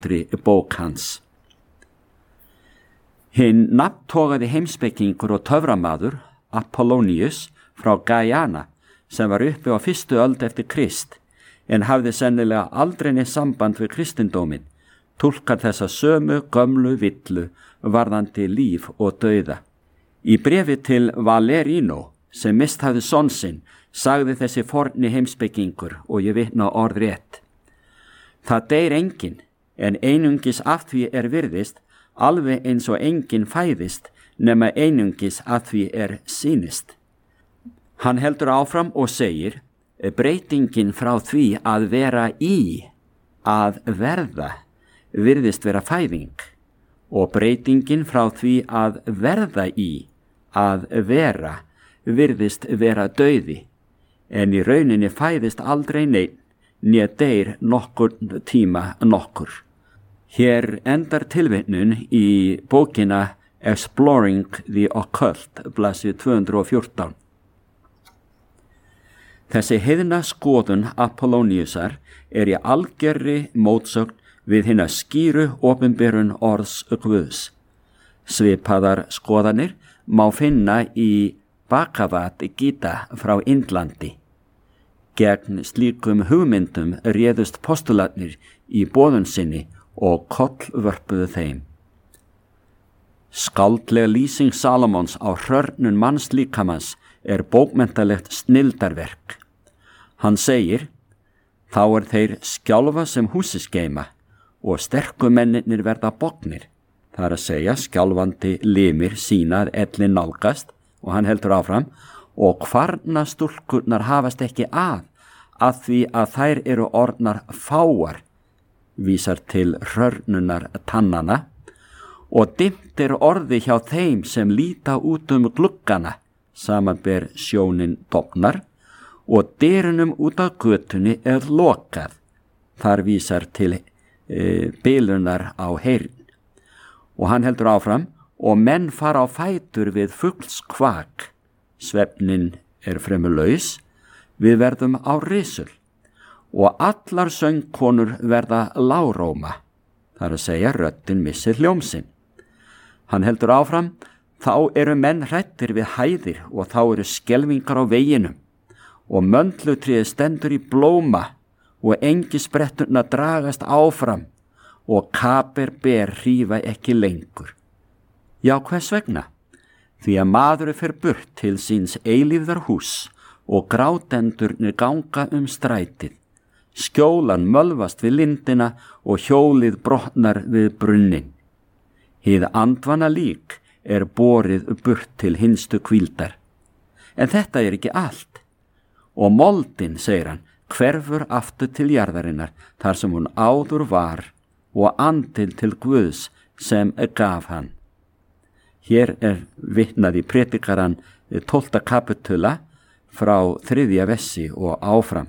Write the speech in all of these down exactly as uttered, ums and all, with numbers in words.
stoltri bók hans. Hinn nafntogaði heimspekingur og töframaður Apollonius frá Gæjana sem var uppi á fyrstu öld eftir Krist en hafði sennilega aldrei neitt samband við kristindómin, túlkar þessa sömu gömlu villu varðandi líf og dauða. Í bréfi til Valerino sem mist hafði son sinn sagði þessi forni heimspekingur og ég vitna orðrétt: Það deyr enginn, en einungis af því er virðist, alveg eins og enginn fæðist, nema einungis að því er sýnist. Hann heldur áfram og segir: breytingin frá því að vera í að verða virðist vera fæðing og breytingin frá því að verða í að vera virðist vera dauði, en í rauninni fæðist aldrei neinn né deyr nokkur tíma nokkur. Hér endar tilvitnun í bókina Exploring the Occult, blaðsíðu tvö hundruð og fjórtán. Þessi heiðna skoðun Apolloniusar er í algerri mótsögn við hina skýru opinberun orðs Guðs. Svipaðar skoðanir má finna í Bhagavad Gita frá Indlandi. Gegn slíkum hugmyndum réðust postularnir í boðun sinni og kollvörpuðu þeim. Skáldleg lýsing Salomons á hrörnun mannslíkamans er bókmenntalegt snildarverk. Hann segir: þá er þeir skjálfa sem húsis geyma og sterku mennirnir verða bognir, það er að segja skjálfandi limir sína að ellin nálgast, og hann heldur áfram: og kvarna stúlkurnar hafast ekki að, að því að þær eru orðnar fáar, vísar til hrörnunar tannana, og dimmt er orði hjá þeim sem líta út um gluggana, samanber sjónin dofnar, og dyrunum út á götunni er lokað, þar vísar til e, bilunar á heyrn. Og hann heldur áfram: og menn fara á fætur við fugls kvak, svefnin er fremur laus, við verðum á risul, og allar söngkonur verða lágróma, þar að segja röddin missir hljómsinn. Hann heldur áfram: þá eru menn hrættir við hæðir og þá eru skelfingar á veginum, og möndlutriði stendur í blóma og engisbretturna dragast áfram og kaper ber hrífa ekki lengur. Já, hvers vegna? Því að maður fer burt til síns eilífðar hús og grátendurnir ganga um strætið. Skjólan mölvast við lindina og hjólið brotnar við brunnin. Hið andvana lík er borið burt til hinstu hvíldar. En þetta er ekki allt. Og moldin, segir hann, hverfur aftur til jarðarinnar þar sem hún áður var og andil til Guðs sem gaf hann. Hér er vitnað í predikaran tólfta kapitula frá þriðja vessi og áfram.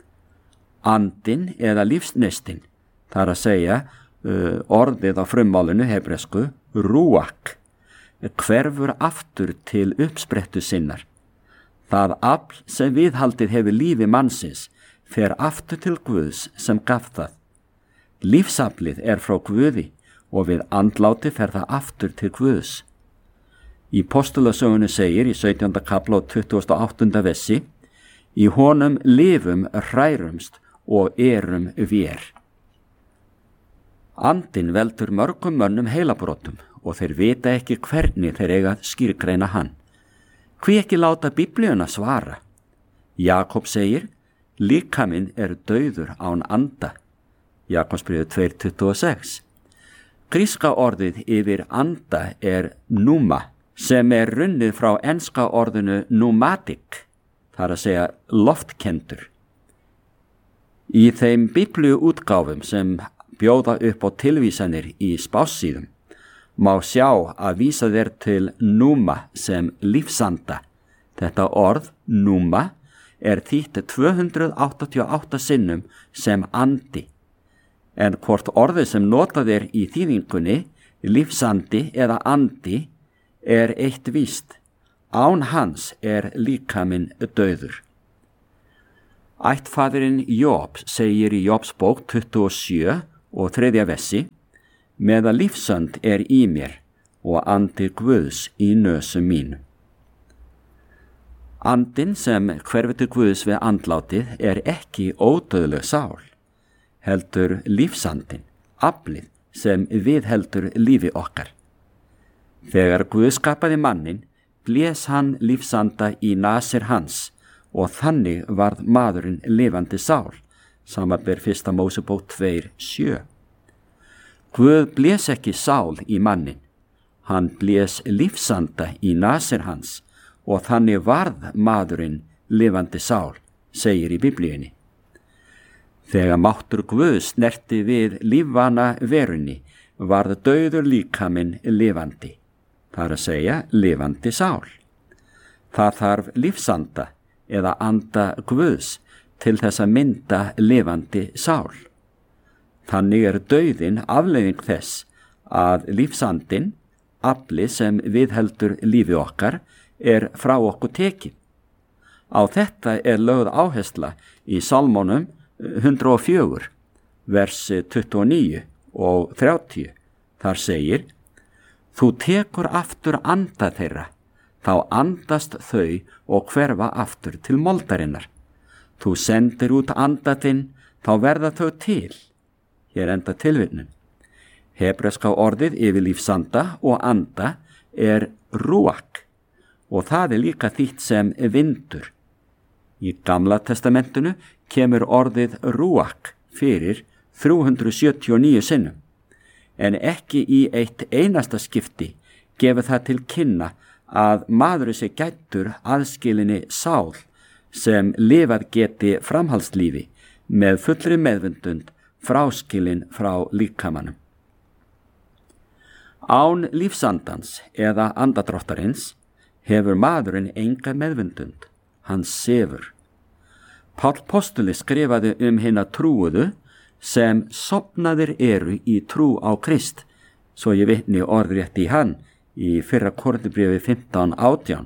Andin eða lífsneistin, þar að segja uh, orðið á frummálinu hebresku, rúak, hverfur aftur til uppsprettu sinnar. Það afl sem viðhaldið hefur lífi mannsins fer aftur til Guðs sem gaf það. Lífsaflið er frá Guði og við andláti fer það aftur til Guðs. Í postulasögunni segir í sautjánda kafla og tuttugasta og áttunda vessi: í honum lifum, hrærumst og erum vér. Andinn veldur mörgum mönnum heilabrotum og þeir vita ekki hvernig þeir eiga að skýrgreina hann. Hví ekki láta Biblíuna svara? Jakob segir: líkaminn er dauður án anda. Jakobsbréfið tvö tuttugu og sex. Gríska orðið yfir anda er pneuma, sem er runnið frá enska orðinu pneumatic, þar að segja loftkendur. Í þeim biblíu útgáfum sem bjóða upp á tilvísanir í spássíðum má sjá að vísa þér til pneuma sem lífsanda. Þetta orð, pneuma, er þýtt tvö hundruð áttatíu og átta sinnum sem andi. En hvort orðið sem notað er í þýðingunni, lífsandi eða andi, er eitt víst: án hans er líkaminn dauður. Ættfaðirinn Job segir í Jobs bók tuttugu og sjö og þriðja vessi, meða lífsönd er í mér og andi Guðs í nösum mínu. Andinn sem hverfur til Guðs við andlátið er ekki ódauðleg sál, heldur lífsandinn, aflið sem viðheldur lífi okkar. Þegar Guð skapaði mannin, blés hann lífsanda í nasir hans og þannig varð maðurinn lifandi sál, samanber fyrsta Mósebók tvö sjö. Guð blés ekki sál í mannin, hann blés lífsanda í nasir hans og þannig varð maðurinn lifandi sál, segir í Biblíunni. Þegar máttur Guðs snerti við lífvana verunni, varð dauður líkaminn lifandi, það er að segja lifandi sál. Það þarf lífsanda eða anda Guðs til þess að mynda lifandi sál. Þannig er dauðin afleiðing þess að lífsandinn, afli sem viðheldur lífi okkar, er frá okkur tekið. Á þetta er lögð áhersla í Salmónum hundrað og fjögur, versi tuttugu og níu og þrjátíu. Þar segir: Þú tekur aftur anda þeirra, þá andast þau og hverfa aftur til moldarinnar. Þú sendir út anda þinn, þá verða þau til. Hér enda tilvitnun. Hebreska orðið yfir lífsanda og anda er ruach og það er líka þýtt sem vindur. Í Gamla testamentinu kemur orðið ruach fyrir þrjú hundruð sjötíu og níu sinnum, en ekki í eitt einasta skipti gefur það til kynna að maður sé gæddur aðskilinni sál sem lifað geti framhaldslífi með fullri meðvindund fráskilin frá líkamanum. Án lífsandans eða andadráttarins hefur maðurinn enga meðvindund, hann sefur. Páll postuli skrifaði um hina trúuðu sem sofnaðir eru í trú á Krist, svo ég vitni orðrétt í hann í fyrra Korinthubréfi fimmtán átján.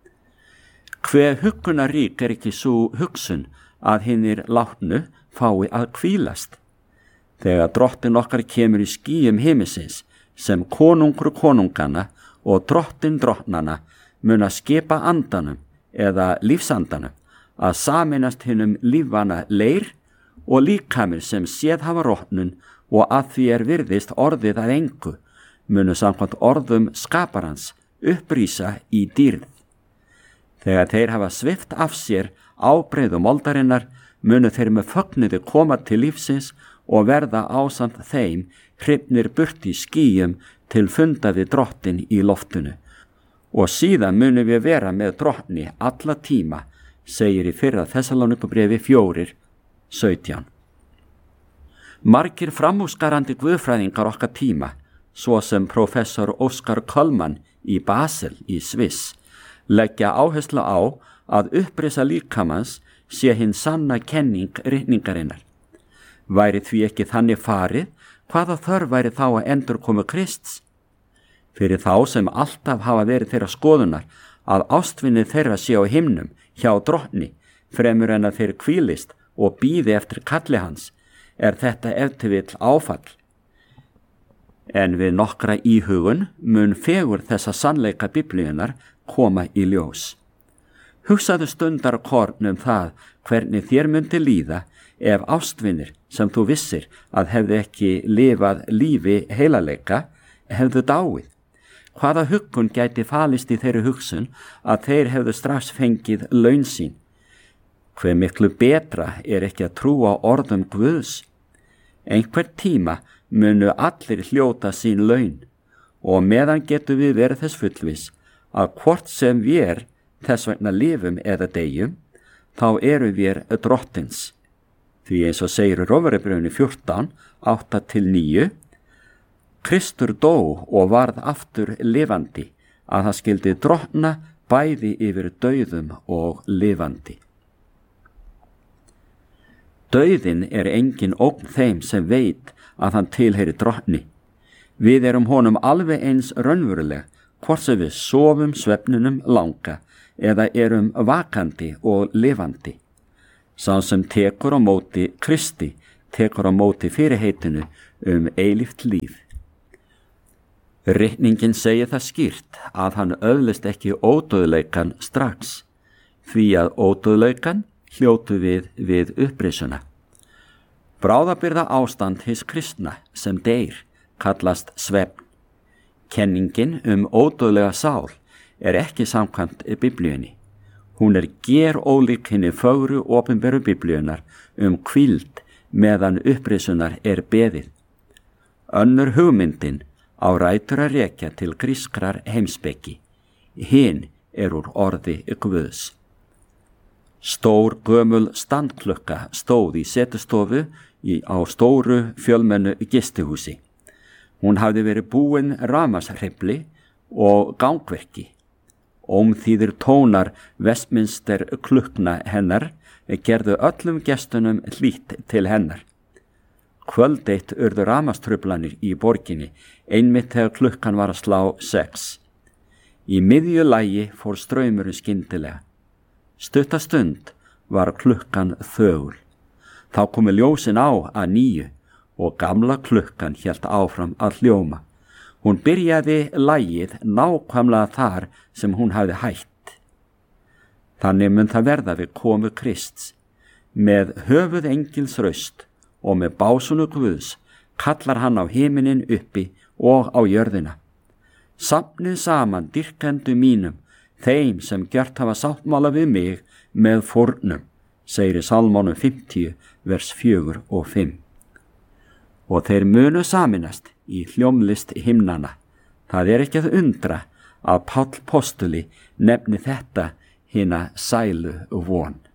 Hve huggunarík er ekki sú hugsun að hinir látnu fái að hvílast. Þegar drottin okkar kemur í skýjum himinsins sem konungur konungana og drottin drottnana mun að skipa andanum eða lífsandanum að saminast hinum lífvana leir og líkamir sem séð hafa rotnun og að því er virðist orðið að engu, munu samkvæmt orðum skaparans upprísa í dýrð. Þegar þeir hafa svift af sér ábreiðu moldarinnar, munu þeir með fögnuði koma til lífsins og verða ásamt þeim hrifnir burt í skýjum til funda við drottin í loftinu. Og síðan munum við vera með drottni alla tíma, segir í fyrra Þessaloníkubréfi fjórir sautján. Margir framúrskarandi guðfræðingar okkar tíma, svo sem prófessor Óskar Kölman í Basel í Sviss, leggja áherslu á að upprisa líkamans sé hinn sanna kenning ritningarinnar. Væri því ekki þannig farið, hvaða þörf væri þá að endurkomu Krists? Fyrir þá sem alltaf hafa verið þeirra skoðunar að ástvinni þeirra sé á himnum hjá drottni fremur en að þeir hvílist og bíði eftir kalli hans, er þetta ef til vill áfall. En við nokkra íhugun mun fegur þessa sannleika Biblíunnar koma í ljós. Hugsaðu stundar korn um það hvernig þér myndi líða ef ástvinir sem þú vissir að hefði ekki lifað lífi heilaleika hefðu dáið. Hvaða huggun gæti falist í þeirri hugsun að þeir hefðu strax fengið laun sín? Hve miklu betra er ekki að trúa orðum Guðs? Einhvern tíma munu allir hljóta sín laun og meðan getum við verið þess fullviss að hvort sem við þess vegna lifum eða deyjum, þá eru við drottins. Því eins og segir í Rómverjabréfinu fjórtán, átta til níu, Kristur dó og varð aftur lifandi, að það skildi drottna bæði yfir dauðum og lifandi. Dauðin er engin ógn þeim sem veit að hann tilheyri drottni. Við erum honum alveg eins raunveruleg, hvort sem við sofum svefninum langa eða erum vakandi og lifandi. Sá sem tekur á móti Kristi, tekur á móti fyrirheitinu um eilíft líf. Ritningin segir það skýrt að hann öðlist ekki ódauðleikan strax, því að ódauðleikan hljótu við við upprisuna. Bráðabirgða ástand hins kristna sem deyr kallast svefn. Kenningin um ódauðlega sál er ekki samkvæmt Biblíunni. Hún er gerólík hinni fögru opinberu Biblíunnar um hvíld meðan upprisunar er beðið. Önnur hugmyndin á rætur að rekja til grískrar heimspeki. Hin er úr orði Guðs. Stór gömul standklukka stóð í setustofu í, á stóru fjölmennu gistihúsi. Hún hafði verið búin rafmagnshreyfli og gangverki. Ómþýðir tónar Westminster klukkna hennar gerðu öllum gestunum hlýtt til hennar. Kvöld eitt urðu rafmagnstruflanir í borginni, einmitt þegar klukkan var að slá sex. Í miðju lagi fór straumurinn skyndilega. Stutta stund var klukkan þögul. Þá komu ljósin á að nýju og gamla klukkan hélt áfram að hljóma. Hún byrjaði lagið nákvæmlega þar sem hún hafði hætt. Þannig mun það verða við komu Krists. Með höfuð engils raust og með básunu Guðs kallar hann á himinin uppi og á jörðina. Safnið saman dyrkendu mínum, þeim sem gjört hafa sáttmála við mig með fórnum, segir í Salmónum fimmtíu, vers fjögur og fimm. Og þeir munu saminast í hljómlist himnana. Það er ekki að undra að Páll postuli nefni þetta hina sælu von.